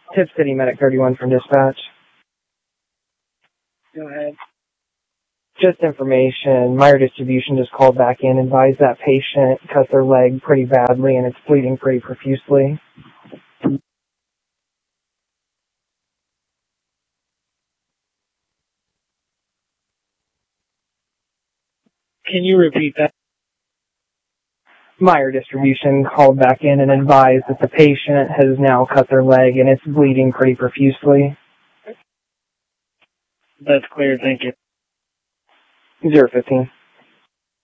Tip City Medic 31 from dispatch. Go ahead. Just information. Meyer Distribution just called back in and advised that patient cut their leg pretty badly and it's bleeding pretty profusely. Can you repeat that? Meyer Distribution called back in and advised that the patient has now cut their leg and it's bleeding pretty profusely. That's clear, thank you. 015.